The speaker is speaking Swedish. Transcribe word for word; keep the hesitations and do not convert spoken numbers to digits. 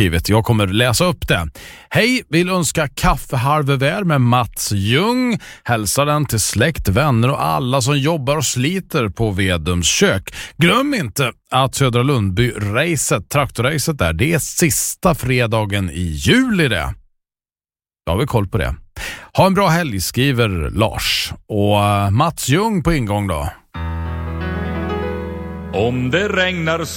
skrivit. Jag kommer läsa upp det. Hej, vill önska kaffeharvevär med Mats Ljung. Hälsa den till släkt, vänner och alla som jobbar och sliter på Vedums kök. Glöm inte att Södra Lundby-racet, traktorracet där, det är sista fredagen i juli det. Då har vi koll på det. Ha en bra helg, skriver Lars. Och Mats Ljung på ingång då. Om det regnar